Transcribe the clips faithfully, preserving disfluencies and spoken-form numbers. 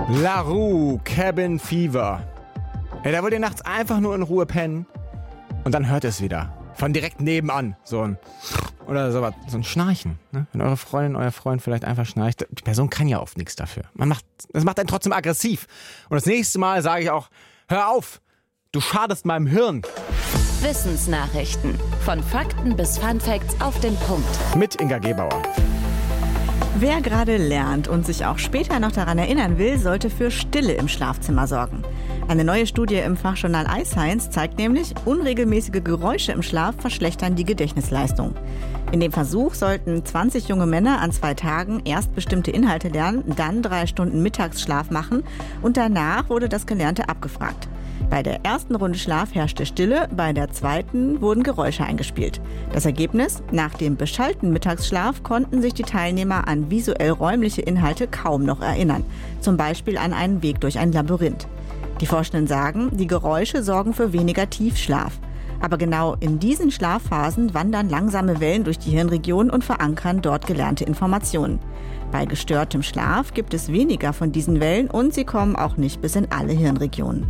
La Rue, Cabin Fever. Ja, da wollt ihr nachts einfach nur in Ruhe pennen und dann hört es wieder. Von direkt nebenan. So ein oder sowas, so ein Schnarchen. Ne? Wenn eure Freundin, euer Freund vielleicht einfach schnarcht, die Person kann ja oft nichts dafür. Man macht, das macht einen trotzdem aggressiv. Und das nächste Mal sage ich auch, hör auf, du schadest meinem Hirn. Wissensnachrichten. Von Fakten bis Funfacts auf den Punkt. Mit Inga Gebauer. Wer gerade lernt und sich auch später noch daran erinnern will, sollte für Stille im Schlafzimmer sorgen. Eine neue Studie im Fachjournal iScience zeigt nämlich, unregelmäßige Geräusche im Schlaf verschlechtern die Gedächtnisleistung. In dem Versuch sollten zwanzig junge Männer an zwei Tagen erst bestimmte Inhalte lernen, dann drei Stunden Mittagsschlaf machen und danach wurde das Gelernte abgefragt. Bei der ersten Runde Schlaf herrschte Stille, bei der zweiten wurden Geräusche eingespielt. Das Ergebnis? Nach dem beschallten Mittagsschlaf konnten sich die Teilnehmer an visuell-räumliche Inhalte kaum noch erinnern. Zum Beispiel an einen Weg durch ein Labyrinth. Die Forschenden sagen, die Geräusche sorgen für weniger Tiefschlaf. Aber genau in diesen Schlafphasen wandern langsame Wellen durch die Hirnregion und verankern dort gelernte Informationen. Bei gestörtem Schlaf gibt es weniger von diesen Wellen und sie kommen auch nicht bis in alle Hirnregionen.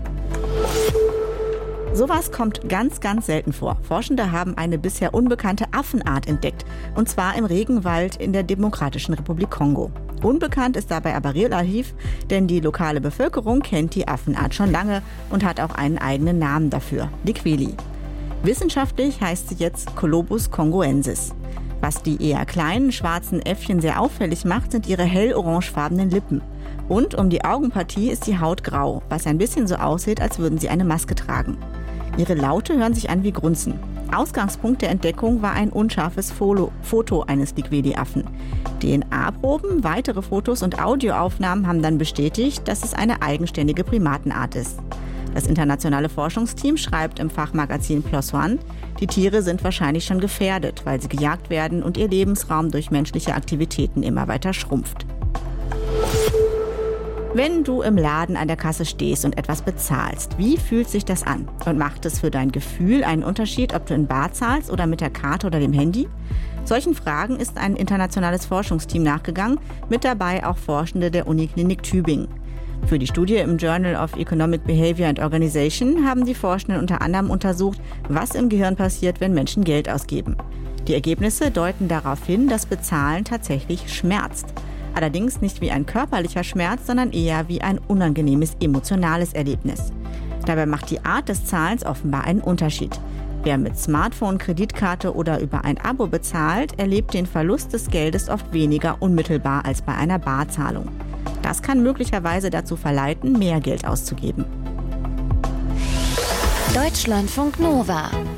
Sowas kommt ganz, ganz selten vor. Forschende haben eine bisher unbekannte Affenart entdeckt, und zwar im Regenwald in der Demokratischen Republik Kongo. Unbekannt ist dabei aber relativ, denn die lokale Bevölkerung kennt die Affenart schon lange und hat auch einen eigenen Namen dafür, Liqueli. Wissenschaftlich heißt sie jetzt Colobus congoensis. Was die eher kleinen, schwarzen Äffchen sehr auffällig macht, sind ihre hell-orangefarbenen Lippen. Und um die Augenpartie ist die Haut grau, was ein bisschen so aussieht, als würden sie eine Maske tragen. Ihre Laute hören sich an wie Grunzen. Ausgangspunkt der Entdeckung war ein unscharfes Foto eines Liqueli-Affen. D N A-Proben, weitere Fotos und Audioaufnahmen haben dann bestätigt, dass es eine eigenständige Primatenart ist. Das internationale Forschungsteam schreibt im Fachmagazin PLOS ONE, die Tiere sind wahrscheinlich schon gefährdet, weil sie gejagt werden und ihr Lebensraum durch menschliche Aktivitäten immer weiter schrumpft. Wenn du im Laden an der Kasse stehst und etwas bezahlst, wie fühlt sich das an? Und macht es für dein Gefühl einen Unterschied, ob du in bar zahlst oder mit der Karte oder dem Handy? Solchen Fragen ist ein internationales Forschungsteam nachgegangen, mit dabei auch Forschende der Uniklinik Tübingen. Für die Studie im Journal of Economic Behavior and Organization haben die Forschenden unter anderem untersucht, was im Gehirn passiert, wenn Menschen Geld ausgeben. Die Ergebnisse deuten darauf hin, dass Bezahlen tatsächlich schmerzt. Allerdings nicht wie ein körperlicher Schmerz, sondern eher wie ein unangenehmes emotionales Erlebnis. Dabei macht die Art des Zahlens offenbar einen Unterschied. Wer mit Smartphone, Kreditkarte oder über ein Abo bezahlt, erlebt den Verlust des Geldes oft weniger unmittelbar als bei einer Barzahlung. Das kann möglicherweise dazu verleiten, mehr Geld auszugeben. Deutschlandfunk Nova